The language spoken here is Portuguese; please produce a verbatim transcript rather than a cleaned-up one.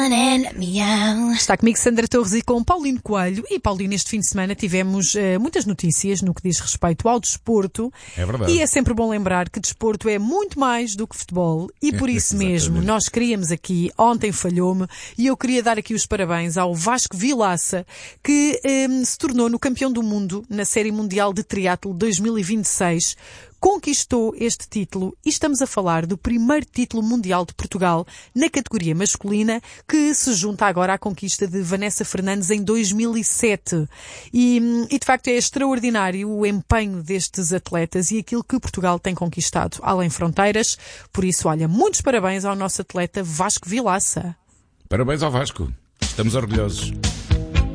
Está comigo Sandra Torres e com Paulino Coelho. E Paulino, este fim de semana tivemos uh, muitas notícias no que diz respeito ao desporto. É verdade. E é sempre bom lembrar que desporto é muito mais do que futebol. E por isso mesmo, nós queríamos aqui, ontem falhou-me, e eu queria dar aqui os parabéns ao Vasco Vilaça, que um, se tornou no campeão do mundo na Série Mundial de Triatlo dois mil e vinte e seis. Conquistou este título e estamos a falar do primeiro título mundial de Portugal na categoria masculina, que se junta agora à conquista de Vanessa Fernandes em dois mil e sete. E, e de facto é extraordinário o empenho destes atletas e aquilo que Portugal tem conquistado além fronteiras. Por isso, olha, muitos parabéns ao nosso atleta Vasco Vilaça. Parabéns ao Vasco. Estamos orgulhosos.